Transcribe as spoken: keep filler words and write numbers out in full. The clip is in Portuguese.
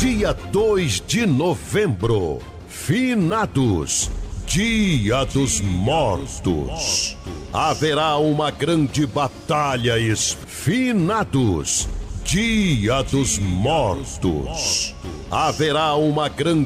dia dois de novembro, finados, Dia dos Mortos. Haverá uma grande batalha, finados, Dia dos Mortos. Haverá uma grande